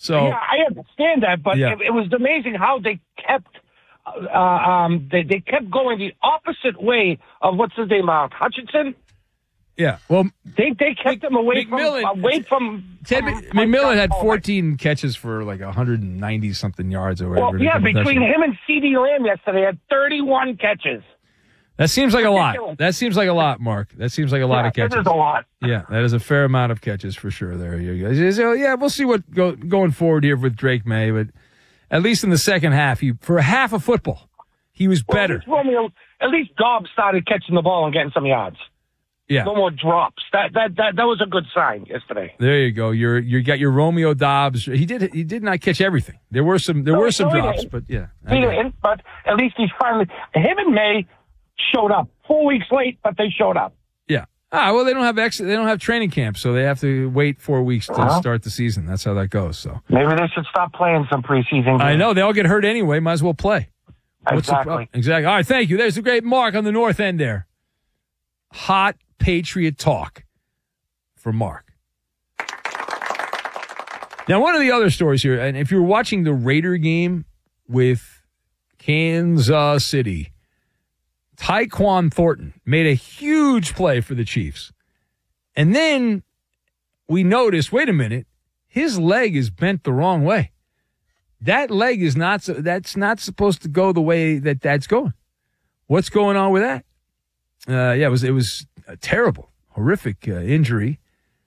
So yeah, I understand that, but it was amazing how they kept they kept going the opposite way of what's his name, Hutchinson. Yeah, well, they kept him away from Ted McMillan had 14 catches for like 190 something yards or whatever. Well, yeah, between him and CeeDee Lamb yesterday, had 31 catches. That seems like a lot. That seems like a lot, Mark. That seems like a lot of catches. That is a lot. Yeah, that is a fair amount of catches for sure. There you go. So, yeah, we'll see what going forward here with Drake May, but at least in the second half, for half of football, he was better. At least Dobbs started catching the ball and getting some yards. Yeah, no more drops. That was a good sign yesterday. There you go. You got your Romeo Dobbs. He did not catch everything. There were some drops, but yeah. He didn't, but at least he's finally. Him and May showed up 4 weeks late, but they showed up. Yeah. Well, they don't have training camp, so they have to wait 4 weeks to start the season. That's how that goes. So maybe they should stop playing some preseason games. I know they all get hurt anyway. Might as well play. Exactly. Exactly. All right. Thank you. There's the great Mark on the north end there. Hot Patriot talk for Mark. Now, one of the other stories here, and if you're watching the Raider game with Kansas City, Tyquan Thornton made a huge play for the Chiefs. And then we noticed, wait a minute, his leg is bent the wrong way. That leg is that's not supposed to go the way that's going. What's going on with that? It was a terrible, horrific injury.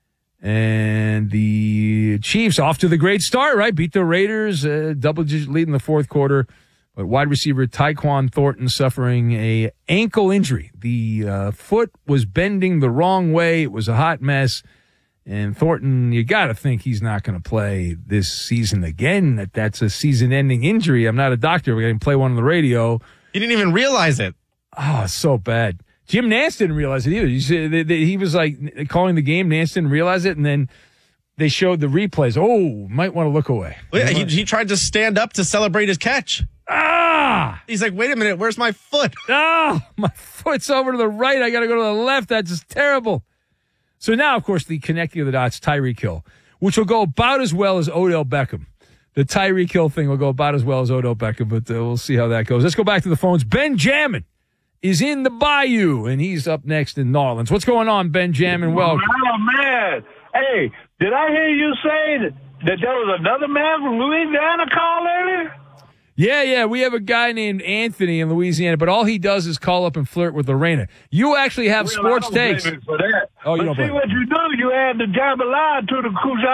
And the Chiefs off to the great start, right? Beat the Raiders, double-digit lead in the fourth quarter. But wide receiver Tyquan Thornton suffering a ankle injury. The foot was bending the wrong way. It was a hot mess. And Thornton, you got to think he's not going to play this season again. That's a season-ending injury. I'm not a doctor. We're going to play one on the radio. He didn't even realize it. Oh, so bad. Jim Nantz didn't realize it either. He was like calling the game. Nantz didn't realize it, and then they showed the replays. Oh, might want to look away. Well, yeah, he tried to stand up to celebrate his catch. He's like, wait a minute, where's my foot? My foot's over to the right. I got to go to the left. That's just terrible. So now, of course, the connecting of the dots, Tyreek Hill, which will go about as well as Odell Beckham. The Tyreek Hill thing will go about as well as Odell Beckham, but we'll see how that goes. Let's go back to the phones. Benjamin is in the Bayou, and he's up next in New Orleans. What's going on, Benjamin? Welcome. Oh, man. Hey, did I hear you say that there was another man from Louisiana call earlier? Yeah. We have a guy named Anthony in Louisiana, but all he does is call up and flirt with Lorena. You actually have sports takes. For that. Oh, you but don't see blame what you do? You add the jambalaya to the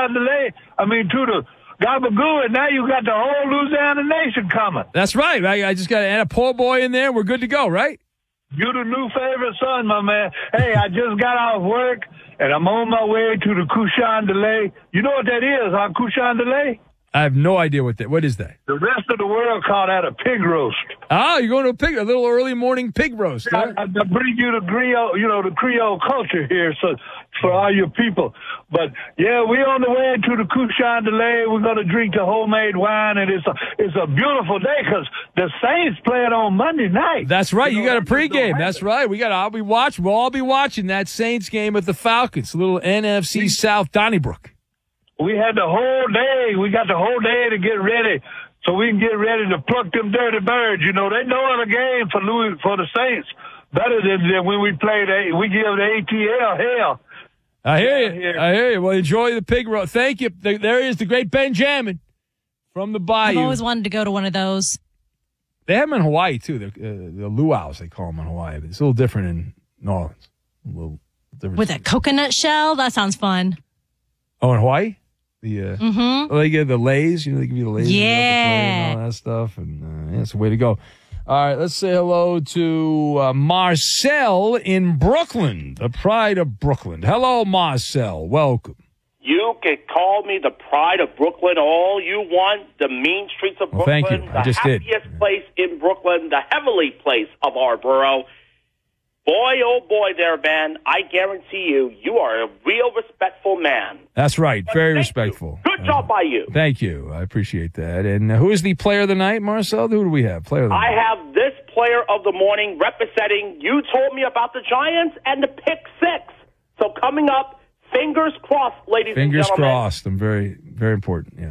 to the gabagoo, and now you got the whole Louisiana nation coming. That's right. I just got to add a po' boy in there. We're good to go, right? You're the new favorite son, my man. Hey, I just got off work, and I'm on my way to the Couchon de Lait. You know what that is, huh, Couchon de Lait? I have no idea what is that? The rest of the world call that a pig roast. Oh, you're going to a little early morning pig roast. Huh? I bring you the Creole, the Creole culture here, so for all your people. But yeah, we're on the way to the Couchon de Lait. We're going to drink the homemade wine, and it's a beautiful day because the Saints play it on Monday night. That's right. You got a pregame. That's right. We'll all be watching that Saints game with the Falcons. A little NFC South Donnybrook. We had the whole day. We got the whole day to get ready, so we can get ready to pluck them dirty birds. You know, they know the game for the Saints better than when we played. We give the ATL hell. I hear you. Well, enjoy the pig roast. Thank you. There is the great Benjamin from the Bayou. I've always wanted to go to one of those. They have them in Hawaii too. The luau's, they call them in Hawaii, but it's a little different in New Orleans. A little different. With a coconut shell? That sounds fun. Oh, in Hawaii? They give the lays, they give you the lays and all that stuff, and that's the way to go. All right, let's say hello to Marcel in Brooklyn, the pride of Brooklyn. Hello, Marcel. Welcome. You can call me the pride of Brooklyn all you want, the mean streets of Brooklyn. Well, thank you. I just did. The happiest place in Brooklyn, the heavenly place of our borough. Boy, oh boy there, man. I guarantee you are a real respectful man. That's right. Very respectful. Good job by you. Thank you. I appreciate that. And who is the player of the night, Marcel? Who do we have? Player of the night. I have this player of the morning representing, you told me about the Giants and the pick six. So coming up, fingers crossed, ladies and gentlemen. Fingers crossed. I'm very, very important. Yeah.